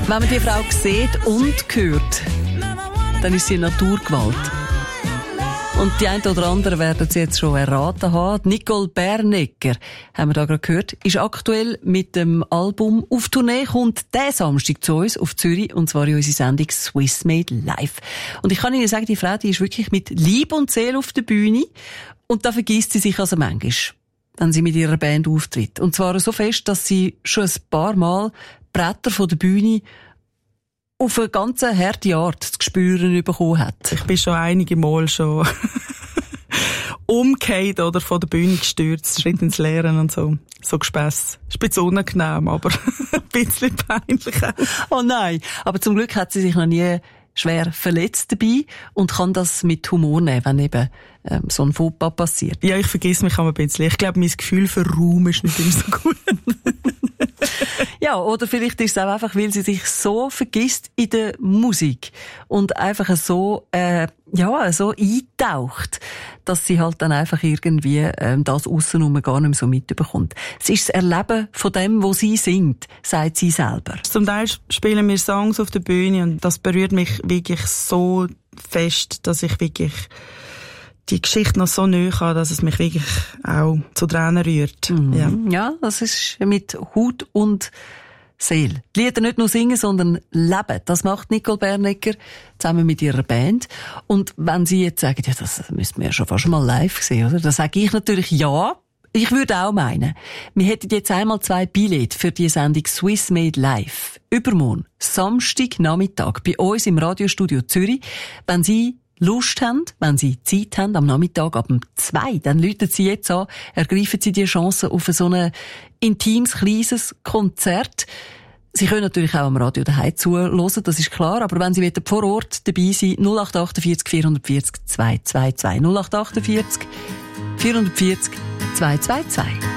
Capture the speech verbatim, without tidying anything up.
Wenn man die Frau sieht und hört, dann ist sie eine Naturgewalt. Und die einen oder anderen werden sie jetzt schon erraten haben. Nicole Bernecker, haben wir da gerade gehört, ist aktuell mit dem Album auf Tournee, kommt diesen Samstag zu uns auf Zürich, und zwar in unsere Sendung Swiss Made Live. Und ich kann Ihnen sagen, die Frau, die ist wirklich mit Liebe und Seele auf der Bühne, und da vergisst sie sich also manchmal, wenn sie mit ihrer Band auftritt. Und zwar so fest, dass sie schon ein paar Mal Bretter von der Bühne auf eine ganz harte Art zu spüren bekommen hat. Ich bin schon einige Mal schon umgekehrt oder von der Bühne gestürzt, Schritt ins Leeren und so. So Gespäss. Ist ein bisschen unangenehm, aber ein bisschen peinlich auch. Oh nein, aber zum Glück hat sie sich noch nie schwer verletzt dabei und kann das mit Humor nehmen, wenn eben ähm, so ein Fauxpas passiert. Ja, ich vergesse mich auch ein bisschen. Ich glaube, mein Gefühl für Raum ist nicht immer so gut. Ja, oder vielleicht ist es auch einfach, weil sie sich so vergisst in der Musik und einfach so, äh, ja, so eintaucht, dass sie halt dann einfach irgendwie ähm, das aussenrum gar nicht mehr so mitbekommt. Es ist das Erleben von dem, wo sie singt, sagt sie selber. Zum Teil spielen wir Songs auf der Bühne und das berührt mich wirklich so fest, dass ich wirklich die Geschichte noch so nahe habe, dass es mich wirklich auch zu Tränen rührt. Mhm. Ja. Ja, das ist mit Haut und Seele. Die Lieder nicht nur singen, sondern leben. Das macht Nicole Bernecker zusammen mit ihrer Band. Und wenn Sie jetzt sagen, ja, das müssten wir ja schon fast mal live sehen, oder? Dann sage ich natürlich ja. Ich würde auch meinen, wir hätten jetzt einmal zwei Billette für die Sendung Swiss Made Live. Übermorgen, Samstag Nachmittag, bei uns im Radiostudio Zürich. Wenn Sie Lust haben, wenn Sie Zeit haben, am Nachmittag ab um zwei, dann läuten Sie jetzt an, ergreifen Sie die Chance auf so ein intimes, kleines Konzert. Sie können natürlich auch am Radio daheim zuhören, das ist klar, aber wenn Sie vor Ort dabei sind, null acht achtundvierzig vierhundertvierzig zweihundertzweiundzwanzig null acht achtundvierzig vierhundertvierzig zweihundertzweiundzwanzig.